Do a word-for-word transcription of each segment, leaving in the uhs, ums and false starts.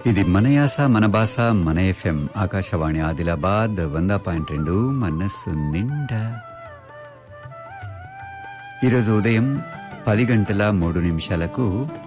ఇది మన యాస మన భాష మన ఎఫ్ఎం ఆకాశవాణి ఆదిలాబాద్ వంద పాయింట్ రెండు మనస్సు నిండా. ఈరోజు ఉదయం పది గంటల మూడు నిమిషాలకు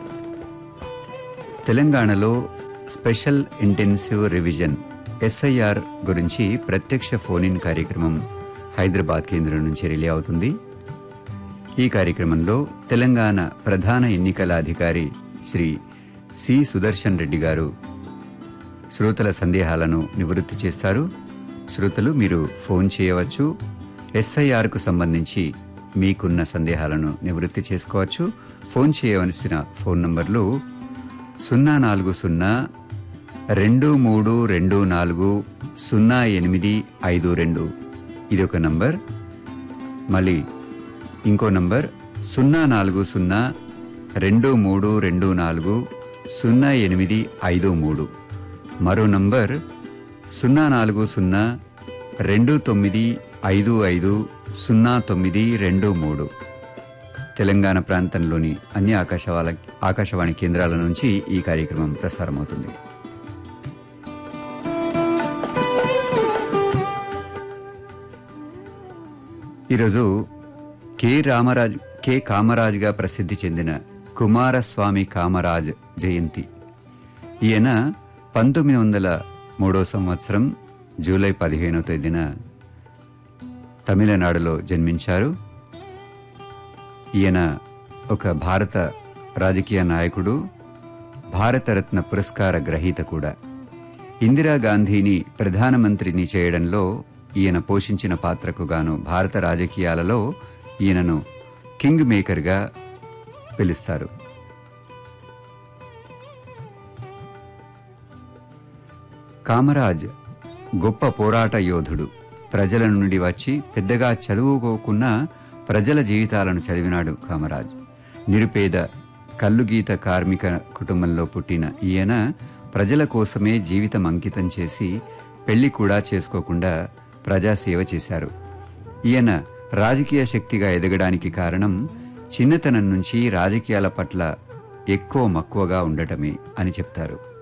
తెలంగాణలో స్పెషల్ ఇంటెన్సివ్ రివిజన్ ఎస్ఐఆర్ గురించి ప్రత్యక్ష ఫోన్ ఇన్ కార్యక్రమం హైదరాబాద్ కేంద్రం నుంచి రిలే అవుతుంది. ఈ కార్యక్రమంలో తెలంగాణ ప్రధాన ఎన్నికల అధికారి శ్రీ సి సుదర్శన్ రెడ్డి గారు శ్రోతల సందేహాలను నివృత్తి చేస్తారు. శ్రోతలు మీరు ఫోన్ చేయవచ్చు. ఎస్ఐఆర్కు సంబంధించి మీకున్న సందేహాలను నివృత్తి చేసుకోవచ్చు. ఫోన్ చేయవలసిన ఫోన్ నంబర్లు సున్నా నాలుగు సున్నా రెండు మూడు రెండు నాలుగు సున్నా ఎనిమిది ఐదు రెండు, ఇది ఒక నంబర్. మళ్ళీ ఇంకో నంబర్ సున్నా నాలుగు సున్నా రెండు మూడు రెండు నాలుగు సున్నా ఎనిమిది ఐదు మూడు. మరో నంబర్ సున్నా నాలుగు సున్నా రెండు తొమ్మిది ఐదు ఐదు సున్నా తొమ్మిది రెండు మూడు. తెలంగాణ ప్రాంతంలోని అన్ని ఆకాశవాణి ఆకాశవాణి కేంద్రాల నుంచి ఈ కార్యక్రమం ప్రసారమవుతుంది. ఈరోజు కె రామరాజ్ కె కామరాజ్గా ప్రసిద్ధి చెందిన కుమారస్వామి కామరాజ్ జయంతి. ఈయన పంతొమ్మిది వందల మూడో సంవత్సరం జూలై పదిహేనో తేదీన తమిళనాడులో జన్మించారు. ఈయన ఒక భారత రాజకీయ నాయకుడు, భారతరత్న పురస్కార గ్రహీత కూడా. ఇందిరాగాంధీని ప్రధానమంత్రిని చేయడంలో ఈయన పోషించిన పాత్రకు గాను భారత రాజకీయాలలో ఈయనను కింగ్ మేకర్గా పిలుస్తారు. కామరాజ్ గొప్ప పోరాట యోధుడు. ప్రజల నుండి వచ్చి పెద్దగా చదువుకోకున్నా ప్రజల జీవితాలను చదివినాడు కామరాజ్. నిరుపేద కల్లుగీత కార్మిక కుటుంబంలో పుట్టిన ఈయన ప్రజల కోసమే జీవితం అంకితం చేసి పెళ్లి కూడా చేసుకోకుండా ప్రజాసేవ చేశారు. ఈయన రాజకీయ శక్తిగా ఎదగడానికి కారణం చిన్నతనం నుంచి రాజకీయాల పట్ల ఎక్కువ మక్కువగా ఉండటమే అని చెప్తారు.